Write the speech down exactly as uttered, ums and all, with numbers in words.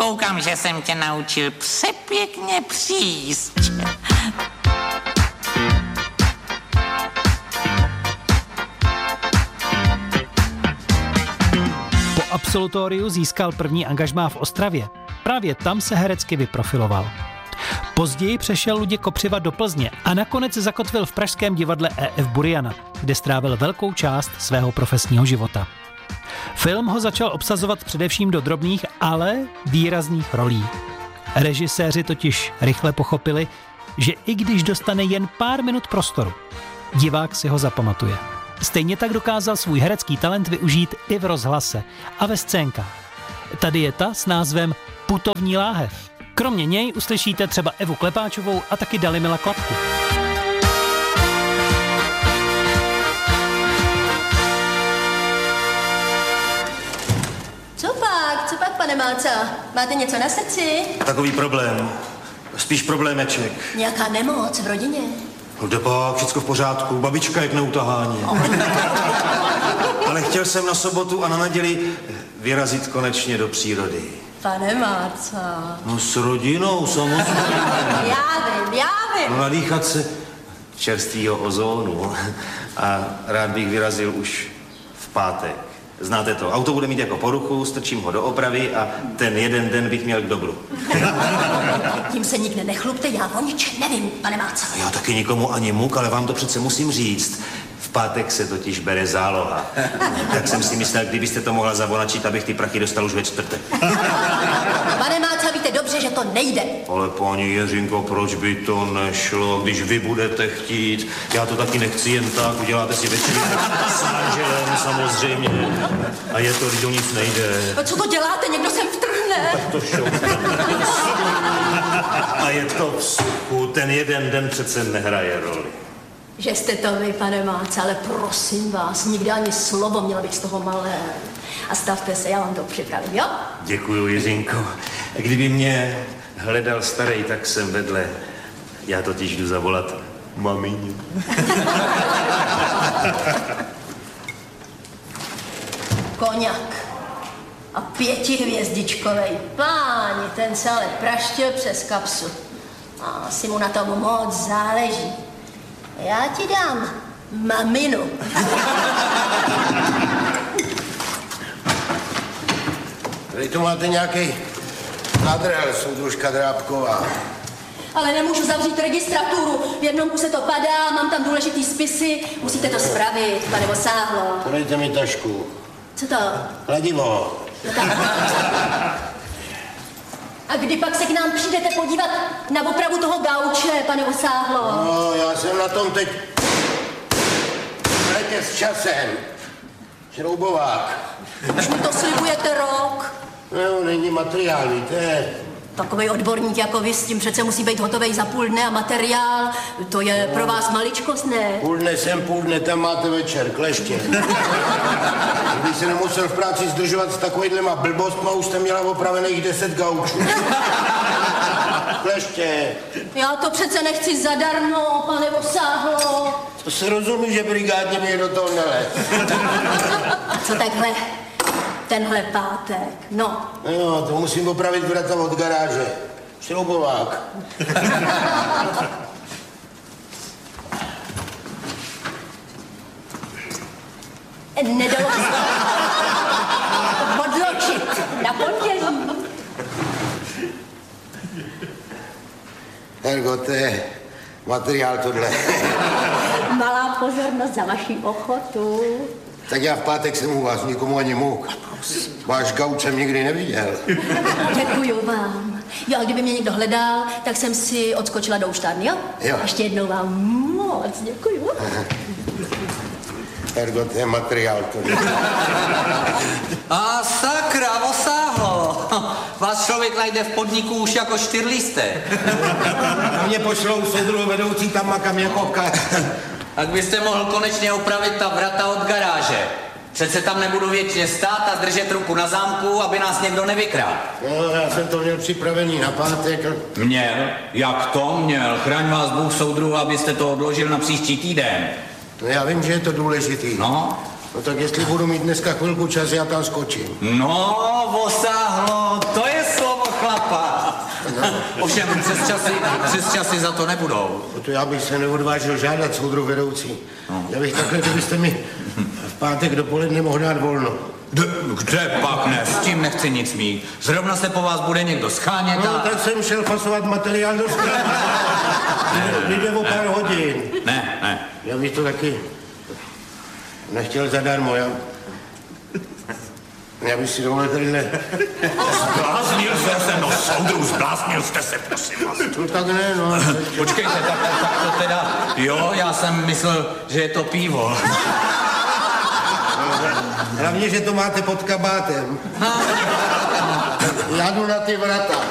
Koukám, že jsem tě naučil přepěkně příst. Po absolutoriu získal první angažmá v Ostravě. Právě tam se herecky vyprofiloval. Později přešel Luděk Kopřiva do Plzně a nakonec zakotvil v pražském divadle E F Buriana, kde strávil velkou část svého profesního života. Film ho začal obsazovat především do drobných, ale výrazných rolí. Režiséři totiž rychle pochopili, že i když dostane jen pár minut prostoru, divák si ho zapamatuje. Stejně tak dokázal svůj herecký talent využít i v rozhlase a ve scénkách. Tady je ta s názvem Putovní láhev. Kromě něj uslyšíte třeba Evu Klepáčovou a taky Dalimila Klapku. Co pak? Co pak, pane Malca? Máte něco na srdci? Takový problém. Spíš problémeček. Nějaká nemoc v rodině? Jde pak, všecko v pořádku. Babička je k neutahání. Oh. Ale chtěl jsem na sobotu a na neděli vyrazit konečně do přírody. Pane Malca. No s rodinou, samozřejmě. Já vím, já vím. No nadýchat se čerstvýho ozónu. A rád bych vyrazil už v pátek. Znáte to, auto bude mít jako poruchu, strčím ho do opravy a ten jeden den bych měl k dobru. Tím se nikde nechlupte, já o ničem nevím, pane Malca. Já taky nikomu ani muk, ale vám to přece musím říct. V pátek se totiž bere záloha. Tak jsem si myslel, kdybyste to mohla zavonačit, abych ty prachy dostal už ve čtvrtek. Pane Malca, víte dobře, že to nejde. Ale paní Jiřinko, proč by to nešlo, když vy budete chtít? Já to taky nechci jen tak, uděláte si večer s manželem samozřejmě. A je to, když o nic nejde. A co to děláte? Někdo sem vtrhne. Tak to šoupne. A je to v suchu, ten jeden den přece nehraje roli. Že jste to vy, pane Malca, ale prosím vás, nikdy ani slovo, měla bych z toho malé. A stavte se, já vám to připravím, jo? Děkuju, Jiřinko. Kdyby mě hledal starý, tak jsem vedle. Já totiž jdu zavolat mamině. Koňak. A pětihvězdičkovej. Páni, ten se ale praštil přes kapsu. A asi mu na tom moc záleží. Já ti dám maminu. Tady tu máte nějaký kadrel, soudružka Drábková. Ale nemůžu zavřít registraturu. V jednom kuse to padá, mám tam důležitý spisy. Musíte to spravit, pane Vosáhlo. Podejte mi tašku. Co to? Kladivo. No tak. A kdy pak se k nám přijdete podívat na opravu toho gauče, pane Vosáhlo? No, já jsem na tom teď letě s časem. Šroubovák. Už mi to slibujete rok. No, není materiál, víte. Takovej odborník jako vy, s tím přece musí být hotovej za půl dne a materiál, to je pro vás maličkost, ne? Půl dne sem, půl dne tam máte večer, kleště. Kdyby se nemusel v práci zdržovat s takovýhlema blbostma, už jste měla opravených deset gaučů. Kleště. Já to přece nechci zadarmo, pane Vosáhlo. To se rozumí, že brigádně mě do toho nelez. A co takhle? Tenhle pátek, no. Jo, to musím opravit vrata od garáže. Šroubovák. Nedoložit. Odločit na pondělí. Ergo, to je materiál tohle. Malá pozornost za vaši ochotu. Tak já v pátek jsem u vás nikomu ani muk. Váš gauč jsem nikdy neviděl. Děkuju vám. Jo, a kdyby mě někdo hledal, tak jsem si odskočila do úštárny, jo? Jo. Ještě jednou vám moc děkuju. Ergo, to je materiál tohle. A sakra, Vosáhlo. Vás člověk najde v podniku už jako čtyřlistek. A mě pošlou soudruhu vedoucí tam makam jako kat. Tak byste mohl konečně opravit ta vrata od garáže. Přece tam nebudu věčně stát a držet ruku na zámku, aby nás někdo nevykrál. No, já jsem to měl připravený na pátek. Měl? Jak to měl? Chraň vás Bůh, soudruhu, abyste to odložil na příští týden. No, já vím, že je to důležitý. No? No tak jestli budu mít dneska chvilku čas, já tam skočím. No, Vosáhlo, to je slovo Ovšem přes časy, přes časy za to nebudou. To já bych se neodvážil žádat, soudru vedoucí. No. Já bych takhle, kdybyste mi v pátek dopoledne mohl dát volno. Kde, kde pak ne? S tím nechci nic mít. Zrovna se po vás bude někdo schánět No, a... tak jsem šel fasovat materiál do sklepy. Jde o pár hodin. Ne, ne. Já bych to taky nechtěl zadarmo, já... Já bych si dovolil tadyhle... Zbláznil jste se, no soudru, zbláznil jste se, prosím vás. To tak ne, no. Počkejte, tak, tak to teda... Jo, já jsem myslel, že je to pivo. Hlavně, že to máte pod kabátem. Já jdu na ty vrata.